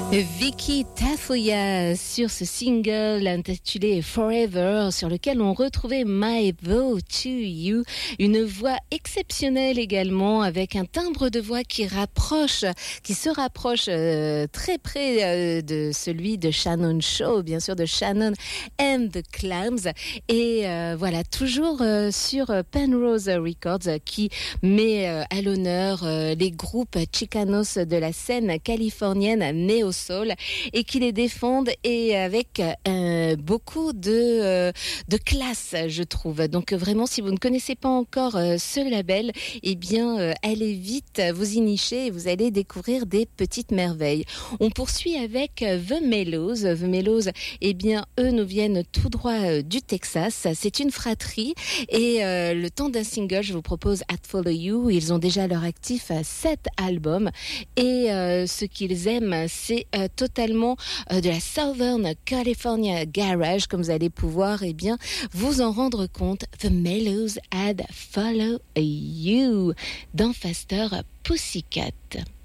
Vicky Tafoya sur ce single intitulé Forever, sur lequel on retrouvait My Vow to You, une voix exceptionnelle également, avec un timbre de voix qui se rapproche très près de celui de Shannon Shaw, bien sûr, de Shannon and the Clams. Et voilà, toujours sur Penrose Records, qui met à l'honneur les groupes chicanos de la scène californienne néo-soul et qui les défendent, et avec beaucoup de classe, je trouve. Donc vraiment, si vous ne connaissez pas encore ce label, eh bien allez vite vous y nicher et vous allez découvrir des petites merveilles. On poursuit avec The Mellows. The Mellows, eh bien eux nous viennent tout droit du Texas. C'est une fratrie, et le temps d'un single, je vous propose At Follow You. Ils ont déjà à leur actif 7 albums, et ce qu'ils aiment, c'est totalement de la Southern California Garage, comme vous allez pouvoir vous en rendre compte. The Mellows At Follow You dans Faster Pussycat.